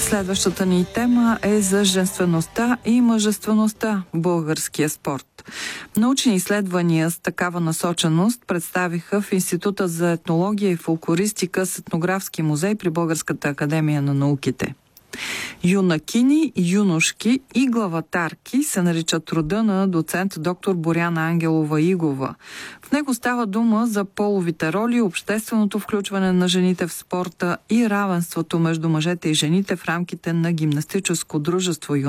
Следващата ни тема е за женствеността и мъжествеността в българския спорт. Научни изследвания с такава насоченост представиха в Института за етнология и фолклористика с етнографски музей при Българската академия на науките. Юнакини, юношки и главатарки се наричат рода на доцент доктор Боряна Ангелова-Игова. В него става дума за половите роли, общественото включване на жените в спорта и равенството между мъжете и жените в рамките на гимнастическо дружество